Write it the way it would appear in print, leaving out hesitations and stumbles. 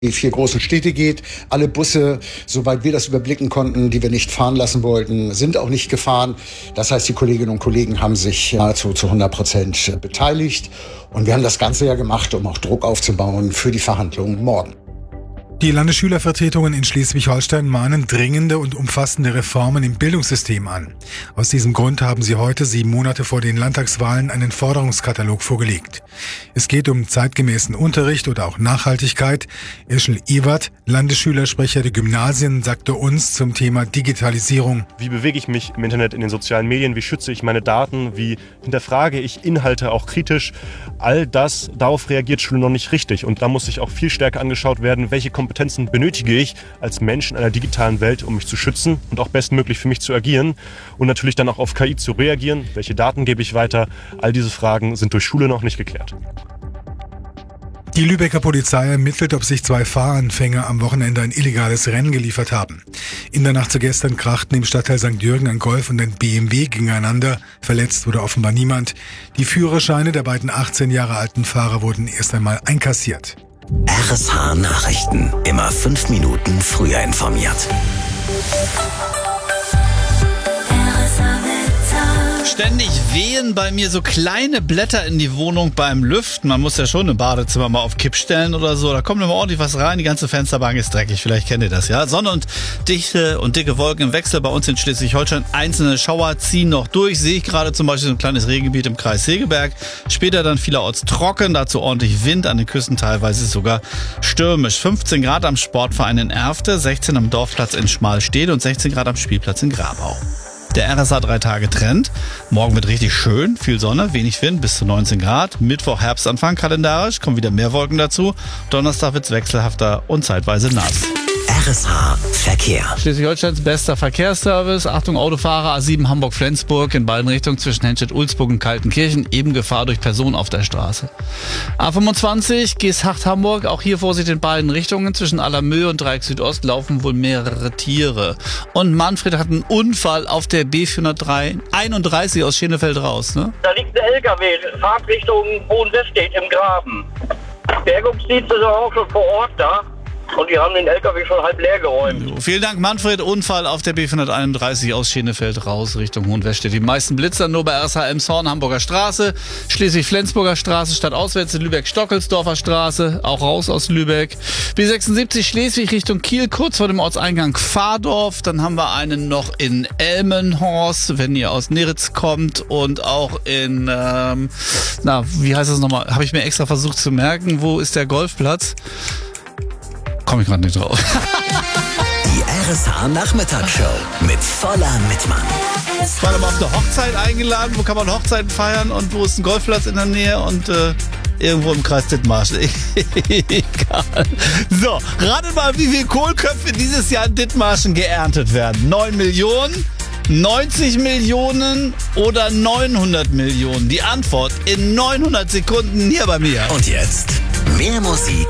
die 4 großen Städte geht. Alle Busse, soweit wir das überblicken konnten, die wir nicht fahren lassen wollten, sind auch nicht gefahren. Das heißt, die Kolleginnen und Kollegen haben sich nahezu zu 100% beteiligt. Und wir haben das Ganze ja gemacht, um auch Druck aufzubauen für die Verhandlungen morgen. Die Landesschülervertretungen in Schleswig-Holstein mahnen dringende und umfassende Reformen im Bildungssystem an. Aus diesem Grund haben sie heute, 7 Monate vor den Landtagswahlen, einen Forderungskatalog vorgelegt. Es geht um zeitgemäßen Unterricht oder auch Nachhaltigkeit. Eschel Ewert, Landesschülersprecher der Gymnasien, sagte uns zum Thema Digitalisierung: Wie bewege ich mich im Internet, in den sozialen Medien? Wie schütze ich meine Daten? Wie hinterfrage ich Inhalte auch kritisch? All das, darauf reagiert Schule noch nicht richtig. Und da muss sich auch viel stärker angeschaut werden, welche Kompetenzen benötige ich als Mensch in einer digitalen Welt, um mich zu schützen und auch bestmöglich für mich zu agieren und natürlich dann auch auf KI zu reagieren. Welche Daten gebe ich weiter? All diese Fragen sind durch Schule noch nicht geklärt. Die Lübecker Polizei ermittelt, ob sich 2 Fahranfänger am Wochenende ein illegales Rennen geliefert haben. In der Nacht zu gestern krachten im Stadtteil St. Jürgen ein Golf und ein BMW gegeneinander. Verletzt wurde offenbar niemand. Die Führerscheine der beiden 18 Jahre alten Fahrer wurden erst einmal einkassiert. RSH Nachrichten. Immer 5 Minuten früher informiert. Ständig wehen bei mir so kleine Blätter in die Wohnung beim Lüften. Man muss ja schon ein Badezimmer mal auf Kipp stellen oder so. Da kommt immer ordentlich was rein. Die ganze Fensterbank ist dreckig. Vielleicht kennt ihr das, ja. Sonne und dichte und dicke Wolken im Wechsel bei uns in Schleswig-Holstein. Einzelne Schauer ziehen noch durch. Sehe ich gerade zum Beispiel so ein kleines Regengebiet im Kreis Segeberg. Später dann vielerorts trocken. Dazu ordentlich Wind. An den Küsten teilweise sogar stürmisch. 15 Grad am Sportverein in Erfte, 16 am Dorfplatz in Schmalstedt und 16 Grad am Spielplatz in Grabau. Der RSH 3-Tage-Trend. Morgen wird richtig schön, viel Sonne, wenig Wind, bis zu 19 Grad. Mittwoch Herbstanfang kalendarisch, kommen wieder mehr Wolken dazu. Donnerstag wird's wechselhafter und zeitweise nass. RSH Verkehr. Schleswig-Holsteins bester Verkehrsservice. Achtung Autofahrer, A7 Hamburg-Flensburg in beiden Richtungen zwischen Henstedt-Ulzburg und Kaltenkirchen. Eben Gefahr durch Personen auf der Straße. A25 Geesthacht-Hamburg. Auch hier Vorsicht in beiden Richtungen. Zwischen Allermöhe und Dreieck Südost laufen wohl mehrere Tiere. Und Manfred hat einen Unfall auf der B431 aus Schenefeld raus. Ne? Da liegt ein LKW, Fahrtrichtung Hohenwestedt im Graben. Bergungsdienste sind auch schon vor Ort da. Und die haben den LKW schon halb leer geräumt. So, vielen Dank, Manfred. Unfall auf der B431 aus Schenefeld raus Richtung Hohenwestedt. Die meisten Blitzer nur bei RSH Emshorn, Hamburger Straße, Schleswig-Flensburger Straße, stadtauswärts in Lübeck-Stockelsdorfer Straße, auch raus aus Lübeck. B76 Schleswig Richtung Kiel, kurz vor dem Ortseingang Pfadorf. Dann haben wir einen noch in Elmenhorst, wenn ihr aus Neritz kommt. Und auch in, wie heißt das nochmal? Habe ich mir extra versucht zu merken. Wo ist der Golfplatz? Komme ich gerade nicht drauf. Die RSH Nachmittagsshow mit voller Mitmann. Ich war mal auf eine Hochzeit eingeladen. Wo kann man Hochzeiten feiern und wo ist ein Golfplatz in der Nähe und irgendwo im Kreis Dithmarschen. Egal. So, ratet mal, wie viele Kohlköpfe dieses Jahr in Dithmarschen geerntet werden. 9 Millionen, 90 Millionen oder 900 Millionen? Die Antwort in 900 Sekunden hier bei mir. Und jetzt mehr Musik